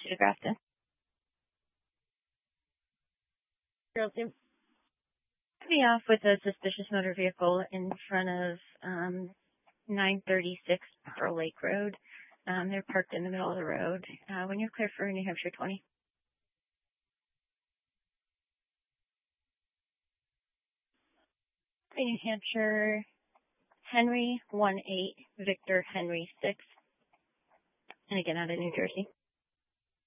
to Grafton. Be off with a suspicious motor vehicle in front of 936 Pearl Lake Road. They're parked in the middle of the road. When you're clear for New Hampshire 20. New Hampshire Henry 18, Victor Henry 6. And again, out of New Jersey.